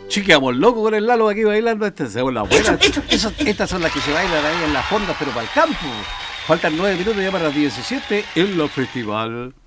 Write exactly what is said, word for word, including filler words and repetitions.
Chiqueamos locos con el Lalo aquí bailando. Estas son las buenas. Eso, eso, Esas- estas son las que se bailan ahí en las fondas, pero para el campo. Faltan nueve minutos ya para las diecisiete en la festival.